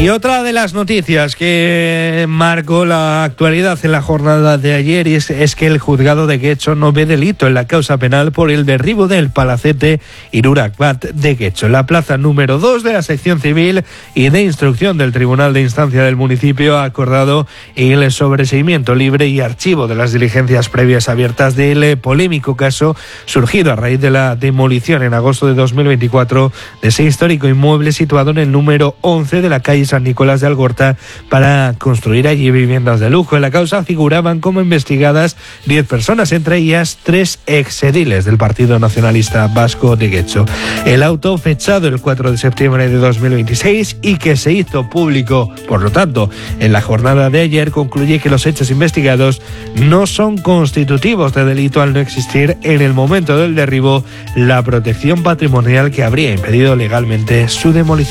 Y otra de las noticias que marcó la actualidad en la jornada de ayer es que el juzgado de Getxo no ve delito en la causa penal por el derribo del palacete Hirurak Bat de Getxo. La plaza número 2 de la sección civil y de instrucción del Tribunal de Instancia del municipio ha acordado el sobreseimiento libre y archivo de las diligencias previas abiertas del polémico caso surgido a raíz de la demolición en agosto de 2024 de ese histórico inmueble situado en el número 11 de la calle San Nicolás de Algorta para construir allí viviendas de lujo. En la causa figuraban como investigadas 10 personas, entre ellas 3 exediles del Partido Nacionalista Vasco de Getxo. El auto, fechado el 4 de septiembre de 2026 y que se hizo público, por lo tanto, en la jornada de ayer, concluye que los hechos investigados no son constitutivos de delito al no existir en el momento del derribo la protección patrimonial que habría impedido legalmente su demolición.